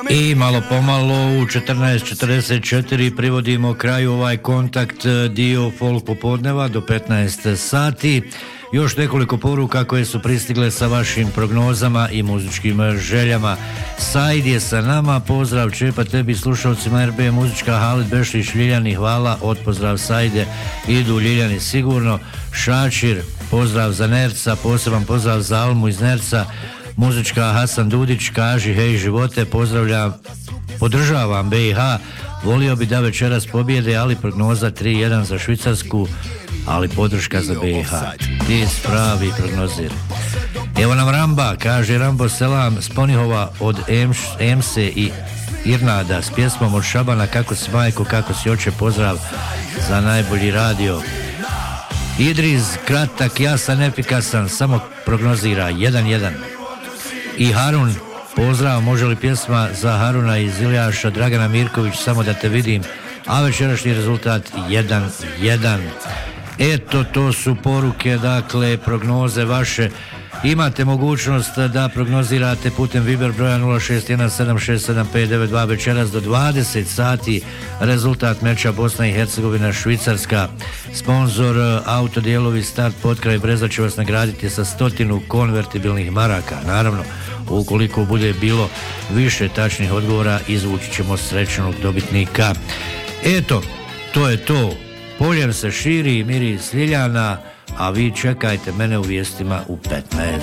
I malo pomalo u 14:44 privodimo kraju ovaj kontakt dio folk popodneva do 15 sati. Još nekoliko poruka koje su pristigle sa vašim prognozama i muzičkim željama. Said je sa nama, pozdrav Čepa tebi slušalcima RB Muzička, Halid Bešlić, Ljiljani, hvala, od pozdrav Sajde, idu Ljiljani sigurno. Šačir, pozdrav za Nerca, poseban pozdrav za Almu iz Nerca. Muzička, Hasan Dudić, kaži hej živote, podržavam BiH, volio bi da večeras pobjede, ali prognoza 3-1 za Švicarsku, ali podrška za BiH. Ti spravi prognozir. Evo nam Ramba, kaže Rambo selam s Ponihova od Emse i Irnada s pjesmom od Šabana, kako si majko, kako si oče, pozdrav za najbolji radio. Idriz, kratak, jasan, efikasan, samo prognozira 1-1. I Harun, pozdrav, može li pjesma za Haruna iz Iljaša, Dragana Mirković, samo da te vidim, a večerašnji rezultat 1-1. Eto, to su poruke, dakle, prognoze vaše. Imate mogućnost da prognozirate putem Viber broja 0617675992 večeras do 20 sati rezultat meča Bosna i Hercegovina Švicarska. Sponzor Autodijelovi Start Potkraj Brezna će vas nagraditi sa 100 konvertibilnih maraka. Naravno, ukoliko bude bilo više tačnih odgovora, izvući ćemo srećnog dobitnika. Eto, to je to. Poljem se širi, miris Ljiljana, a vi čekajte mene u vijestima u 15.